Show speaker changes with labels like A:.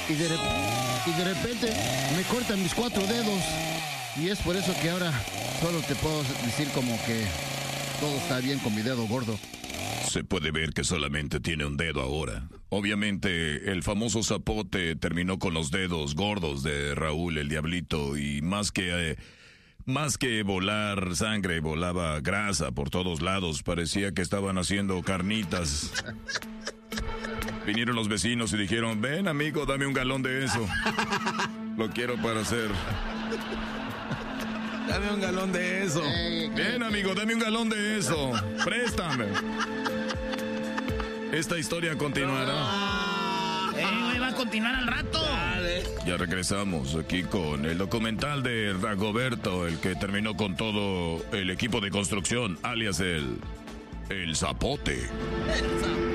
A: y de repente me cortan mis 4 dedos. Y es por eso que ahora solo te puedo decir como que todo está bien con mi dedo gordo.
B: Se puede ver que solamente tiene un dedo ahora. Obviamente, el famoso zapote terminó con los dedos gordos de Raúl el Diablito y más que volar sangre, volaba grasa por todos lados. Parecía que estaban haciendo carnitas. Vinieron los vecinos y dijeron, ven amigo, dame un galón de eso. Lo quiero para hacer.
C: Dame un galón de eso.
B: Ven amigo, dame un galón de eso. Préstame. Esta historia continuará.
D: Va a continuar al rato.
C: Dale.
B: Ya regresamos aquí con el documental de Ragoberto, el que terminó con todo el equipo de construcción, alias el Zapote.
C: El Zapote.